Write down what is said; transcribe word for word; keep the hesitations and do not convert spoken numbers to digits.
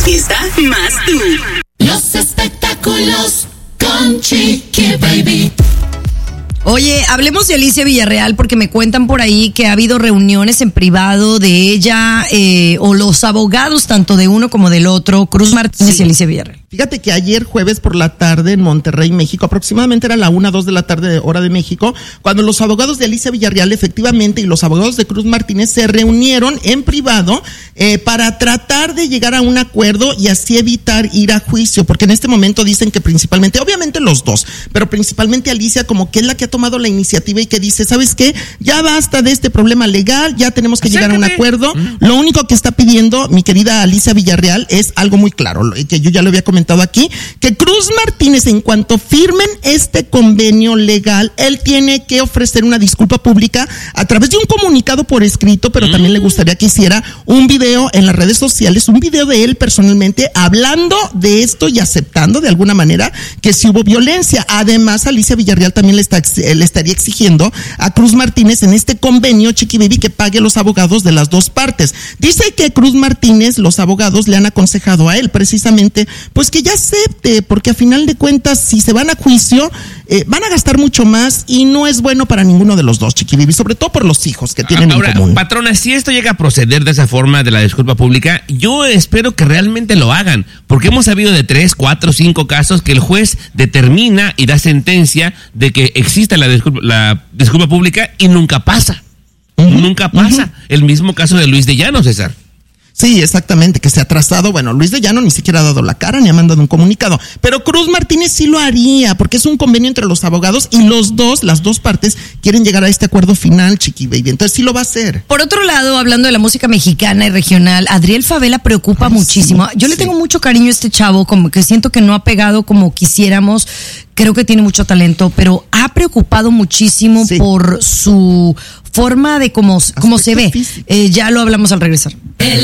fiesta, más tú. Los espectáculos con Chiqui Baby. Oye, hablemos de Alicia Villarreal porque me cuentan por ahí que ha habido reuniones en privado de ella eh, o los abogados tanto de uno como del otro, Cruz Martínez sí. y Alicia Villarreal. Fíjate que ayer jueves por la tarde en Monterrey, México, aproximadamente era la una, dos de la tarde, hora de México, cuando los abogados de Alicia Villarreal efectivamente y los abogados de Cruz Martínez se reunieron en privado eh, para tratar de llegar a un acuerdo y así evitar ir a juicio, porque en este momento dicen que principalmente, obviamente los dos, pero principalmente Alicia como que es la que ha tomado la iniciativa y que dice, ¿sabes qué? Ya basta de este problema legal, ya tenemos que Acércate. llegar a un acuerdo. Mm. Lo único que está pidiendo mi querida Alicia Villarreal es algo muy claro, que yo ya lo había comentado aquí, que Cruz Martínez, en cuanto firmen este convenio legal, él tiene que ofrecer una disculpa pública a través de un comunicado por escrito, pero mm. también le gustaría que hiciera un video en las redes sociales, un video de él personalmente hablando de esto y aceptando de alguna manera que sí hubo violencia. Además, Alicia Villarreal también le, está, le estaría exigiendo a Cruz Martínez en este convenio, Chiqui Baby, que pague los abogados de las dos partes. Dice que Cruz Martínez, los abogados le han aconsejado a él precisamente, pues que ya acepte, porque a final de cuentas, si se van a juicio, eh, van a gastar mucho más y no es bueno para ninguno de los dos, Chiqui Baby, sobre todo por los hijos que tienen Ahora, en común. Patrona, si esto llega a proceder de esa forma de la disculpa pública, yo espero que realmente lo hagan, porque hemos sabido de tres, cuatro, cinco casos que el juez determina y da sentencia de que exista la disculpa, la disculpa pública y nunca pasa. Uh-huh, nunca pasa. Uh-huh. El mismo caso de Luis de Llano, César. Sí, exactamente, que se ha atrasado. Bueno, Luis de Llano ni siquiera ha dado la cara ni ha mandado un comunicado. Pero Cruz Martínez sí lo haría, porque es un convenio entre los abogados y los dos, las dos partes, quieren llegar a este acuerdo final, Chiqui Baby. Entonces sí lo va a hacer. Por otro lado, hablando de la música mexicana y regional, Adriel Favela preocupa Ay, muchísimo. Sí, Yo le sí. tengo mucho cariño a este chavo, como que siento que no ha pegado como quisiéramos. Creo que tiene mucho talento, pero ha preocupado muchísimo sí. por su forma de cómo, cómo se ve. Eh, ya lo hablamos al regresar. El